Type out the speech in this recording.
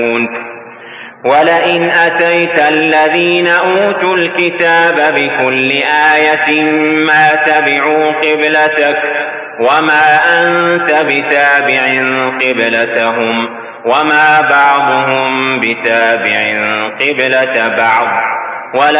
ولئن أتيت الذين أوتوا الكتاب بكل آية ما تبعوا قبلتك وما أنت بتابع قبلتهم وما بعضهم بتابع قبلة بعض